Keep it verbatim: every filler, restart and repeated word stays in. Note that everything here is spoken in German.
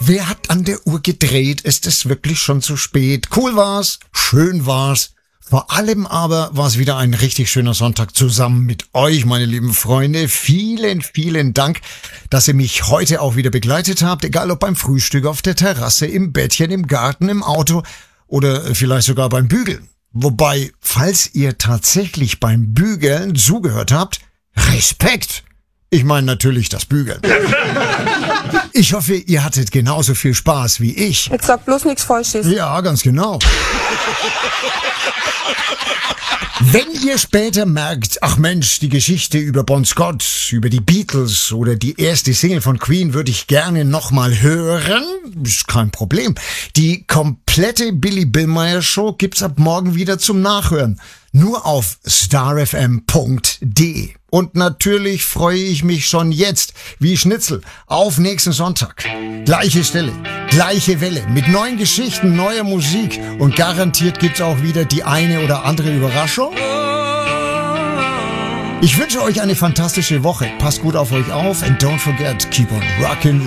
Wer hat an der Uhr gedreht? Ist es wirklich schon zu spät? Cool war's, schön war's. Vor allem aber war es wieder ein richtig schöner Sonntag zusammen mit euch, meine lieben Freunde. Vielen, vielen Dank, dass ihr mich heute auch wieder begleitet habt. Egal ob beim Frühstück, auf der Terrasse, im Bettchen, im Garten, im Auto oder vielleicht sogar beim Bügeln. Wobei, falls ihr tatsächlich beim Bügeln zugehört habt, Respekt! Ich meine natürlich das Bügeln. Ich hoffe, ihr hattet genauso viel Spaß wie ich. Jetzt sag bloß nichts Falsches. Ja, ganz genau. Wenn ihr später merkt, ach Mensch, die Geschichte über Bon Scott, über die Beatles oder die erste Single von Queen würde ich gerne nochmal hören, ist kein Problem. Die komplette Billy Billmeyer Show gibt's ab morgen wieder zum Nachhören. Nur auf starfm punkt de. Und natürlich freue ich mich schon jetzt, wie Schnitzel, auf nächsten Sonntag. Gleiche Stelle, gleiche Welle, mit neuen Geschichten, neuer Musik und garantiert gibt's auch wieder die eine oder andere Überraschung. Ich wünsche euch eine fantastische Woche. Passt gut auf euch auf and don't forget, keep on rockin'.